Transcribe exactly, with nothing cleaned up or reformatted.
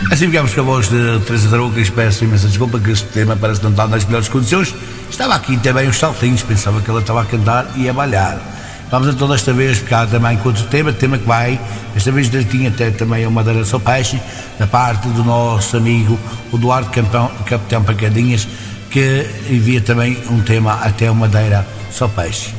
Assim ficamos com a voz de Teresa Tarouca e peço imensa desculpa que este tema parece não estar nas melhores condições. Estava aqui também os saltinhos, pensava que ela estava a cantar e a balhar. Vamos então desta vez ficar também com outro tema, tema que vai, desta vez tinha até também a Madeira Só Peixe, da parte do nosso amigo o Duarte Campão, Capitão Pacadinhas, que envia também um tema até a Madeira Só Peixe.